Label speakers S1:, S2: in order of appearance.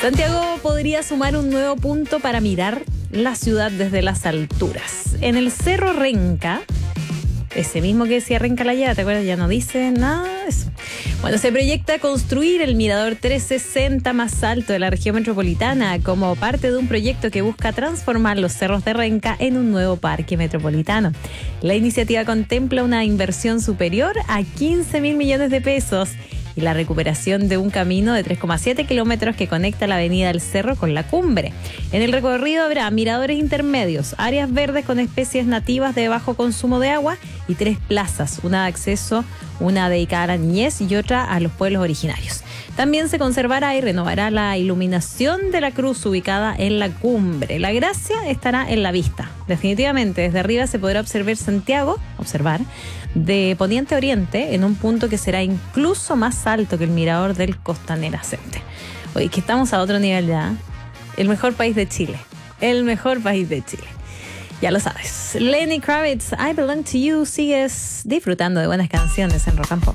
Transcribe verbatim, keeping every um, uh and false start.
S1: Santiago podría sumar un nuevo punto para mirar la ciudad desde las alturas. En el Cerro Renca, ese mismo que decía Renca la Llave, ¿te acuerdas? Ya no dice nada de eso. Bueno, se proyecta construir el mirador trescientos sesenta más alto de la región metropolitana como parte de un proyecto que busca transformar los cerros de Renca en un nuevo parque metropolitano. La iniciativa contempla una inversión superior a quince mil millones de pesos y la recuperación de un camino de tres coma siete kilómetros que conecta la avenida del Cerro con la cumbre. En el recorrido habrá miradores intermedios, áreas verdes con especies nativas de bajo consumo de agua y tres plazas, una de acceso, una dedicada a la niñez y otra a los pueblos originarios. También se conservará y renovará la iluminación de la cruz ubicada en la cumbre. La gracia estará en la vista. Definitivamente, desde arriba se podrá observar Santiago, observar, de poniente a oriente en un punto que será incluso más alto que el mirador del Costanera Center. Oye, que estamos a otro nivel ya. El mejor país de Chile. El mejor país de Chile. Ya lo sabes. Lenny Kravitz, I Belong to You. Sigues disfrutando de buenas canciones en Rock and Pop.